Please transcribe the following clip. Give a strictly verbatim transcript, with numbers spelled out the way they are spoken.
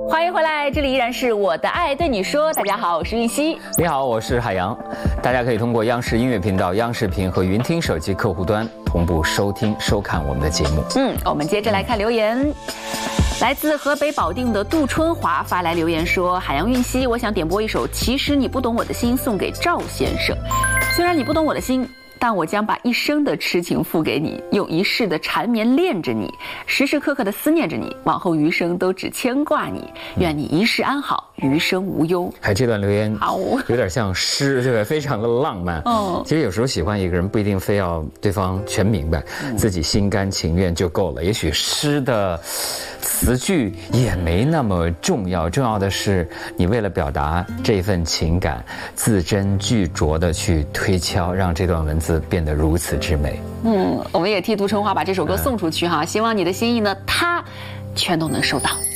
欢迎回来，这里依然是我的爱对你说。大家好，我是韵熙。 你好，我是海洋。大家可以通过央视音乐频道、央视频和云听手机客户端同步收听、收看我们的节目。 嗯，我们接着来看留言。来自河北保定的杜春华发来留言说：海洋韵熙，我想点播一首《其实你不懂我的心》送给赵先生。虽然你不懂我的心，但我将把一生的痴情付给你，用一世的缠绵恋着你，时时刻刻的思念着你，往后余生都只牵挂你。愿你一世安好，余生无忧。 哎，这段留言好， 有点像诗，对吧？非常的浪漫。 嗯， 其实有时候喜欢一个人不一定非要对方全明白，嗯、自己心甘情愿就够了。也许诗的词句也没那么重要，重要的是你为了表达这份情感，字斟句酌的去推敲，让这段文字变得如此之美。 嗯，我们也替杜春华把这首歌送出去哈，希望你的心意呢，他全都能收到。